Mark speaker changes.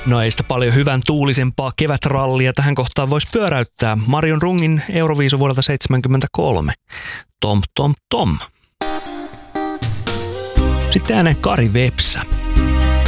Speaker 1: No ei sitä paljon hyvän tuulisempaa kevätrallia tähän kohtaan voisi pyöräyttää. Marion Rungin Euroviisu vuodelta 1973. Tom, tom, tom. Sitten ääneen Kari Vepsä.